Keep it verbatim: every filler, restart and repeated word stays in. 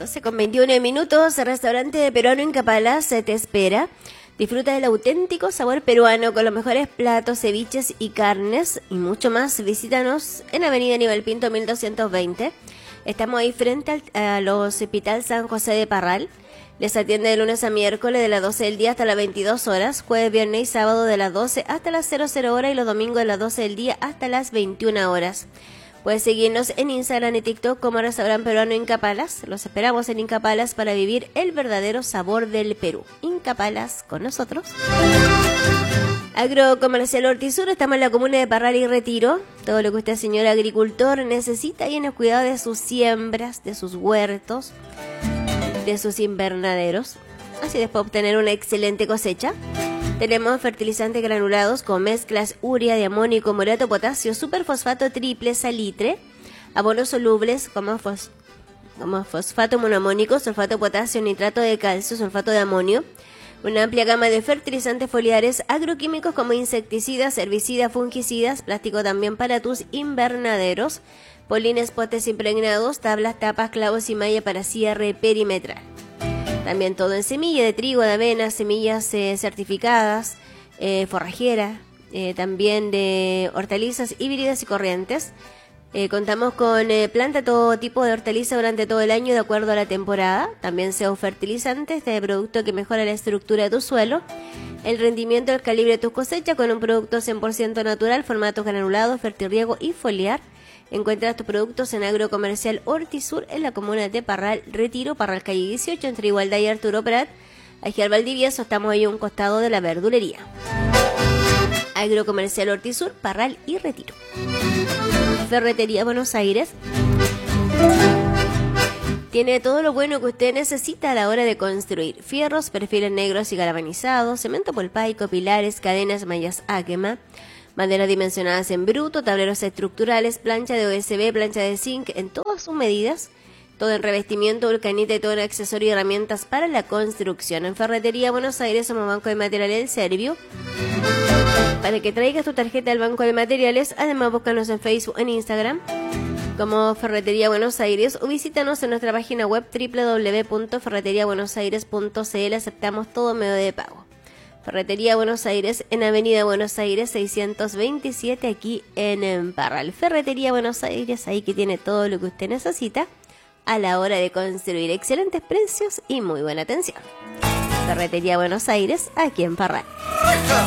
doce con veintiuno minutos, el restaurante peruano Inca se te espera. Disfruta del auténtico sabor peruano con los mejores platos, ceviches y carnes y mucho más. Visítanos en Avenida Aníbal Pinto mil doscientos veinte. Estamos ahí frente al, al Hospital San José de Parral. Les atiende de lunes a miércoles de las doce del día hasta las veintidós horas, jueves, viernes y sábado de las doce hasta las cero cero horas y los domingos de las doce del día hasta las veintiuna horas. Puedes seguirnos en Instagram y TikTok como Restaurante Peruano Inca Palace. Los esperamos en Inca Palace para vivir el verdadero sabor del Perú. Inca Palace con nosotros. Agrocomercial Hortisur, estamos en la comuna de Parral y Retiro. Todo lo que usted, señor agricultor, necesita y en el cuidado de sus siembras, de sus huertos, de sus invernaderos. Así después obtener una excelente cosecha. Tenemos fertilizantes granulados con mezclas urea, de amonio, morato, potasio, superfosfato triple, salitre, abonos solubles como, fos, como fosfato monoamónico, sulfato de potasio, nitrato de calcio, sulfato de amonio, una amplia gama de fertilizantes foliares, agroquímicos como insecticidas, herbicidas, fungicidas, plástico también para tus invernaderos, polines, potes impregnados, tablas, tapas, clavos y malla para cierre perimetral. También todo en semilla de trigo, de avena, semillas eh, certificadas, eh, forrajera, eh, también de hortalizas híbridas y corrientes. Eh, contamos con eh, planta todo tipo de hortaliza durante todo el año de acuerdo a la temporada. También sea un fertilizante, este producto que mejora la estructura de tu suelo, el rendimiento del calibre de tus cosechas con un producto cien por ciento natural, formatos granulados, fertirriego y foliar. Encuentras tus productos en Agrocomercial Hortisur en la comuna de Parral, Retiro, Parral calle dieciocho, entre Igualdad y Arturo Prat. Agiar Valdivieso, estamos ahí a un costado de la verdulería. Agrocomercial Hortisur, Parral y Retiro. Ferretería Buenos Aires tiene todo lo bueno que usted necesita a la hora de construir: fierros, perfiles negros y galvanizados, cemento polpaico, pilares, cadenas, mallas áquema, maderas dimensionadas en bruto, tableros estructurales, plancha de O S B, plancha de zinc en todas sus medidas, todo en revestimiento, vulcanita y todo en accesorios y herramientas para la construcción. En Ferretería Buenos Aires somos Banco de Materiales El Servio. Para que traigas tu tarjeta al Banco de Materiales, además búscanos en Facebook, en Instagram como Ferretería Buenos Aires o visítanos en nuestra página web doble u doble u doble u punto ferretería buenos aires punto c l. Aceptamos todo medio de pago. Ferretería Buenos Aires en Avenida Buenos Aires seiscientos veintisiete, aquí en Parral. Ferretería Buenos Aires, ahí que tiene todo lo que usted necesita a la hora de construir. Excelentes precios y muy buena atención. Ferretería Buenos Aires, aquí en Parral.